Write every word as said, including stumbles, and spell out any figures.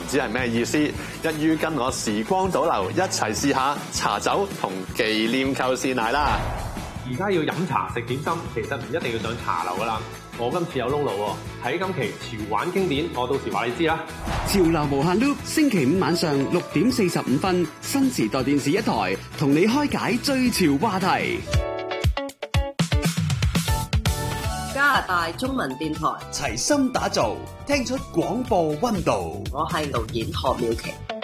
知係咩意思，一於跟我時光倒流，一齊試下茶酒同忌廉扣鮮奶啦！ 而家要飲茶食點心，其實唔一定要上茶樓噶啦。我今次有窿路喎，喺今期潮玩經典，我到時話你知啦。 潮流無限 loop， 星期五晚上六點四十五分，新時代電視一台，同你開解最潮話題。 加拿大中文電台齊心打造，聽出廣播溫度。 我係導演何妙琪。